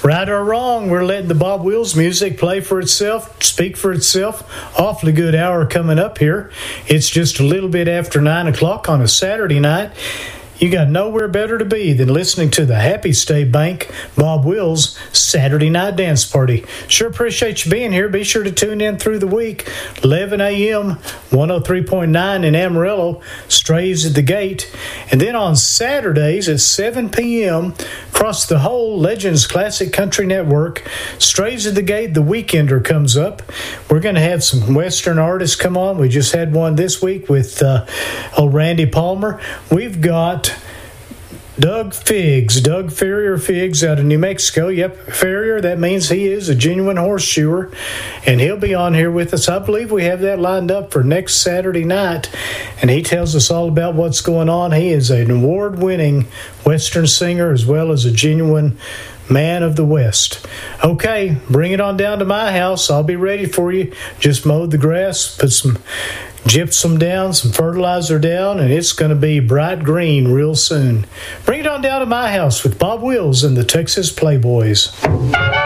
Right or wrong, we're letting the Bob Wills music play for itself, speak for itself. Awfully good hour coming up here. It's just a little bit after 9 o'clock on a Saturday night. You got nowhere better to be than listening to the Happy State Bank Bob Wills Saturday Night Dance Party. Sure appreciate you being here. Be sure to tune in through the week. 11 a.m., 103.9 in Amarillo, Strays at the Gate. And then on Saturdays at 7 p.m., across the whole Legends Classic Country Network, Strays at the Gate, The Weekender comes up. We're going to have some Western artists come on. We just had one this week with old Randy Palmer. We've got Doug Ferrier Figs out of New Mexico. Yep, Ferrier, that means he is a genuine horseshoer, and he'll be on here with us. I believe we have that lined up for next Saturday night, and he tells us all about what's going on. He is an award-winning Western singer as well as a genuine man of the West. Okay, bring it on down to my house. I'll be ready for you. Just mowed the grass, put some gypsum down, some fertilizer down, and it's going to be bright green real soon. Bring it on down to my house with Bob Wills and the Texas Playboys.